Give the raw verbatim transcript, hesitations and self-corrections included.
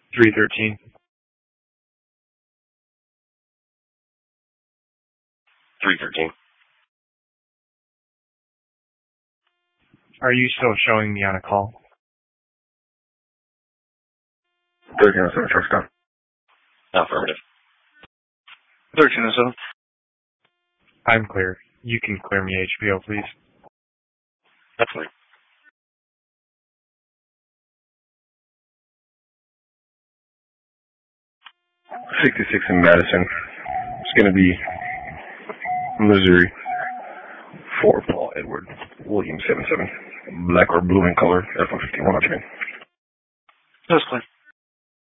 three thirteen. three thirteen. Are you still showing me on a call? thirteen oh seven, truck's gone. Affirmative. thirteen oh seven. I'm clear. You can clear me H P O, please. That's fine. sixty-six in Madison. It's going to be Missouri. four Paul Edward William seven seven. Black or blue in color. F one fifty-one. That's clear.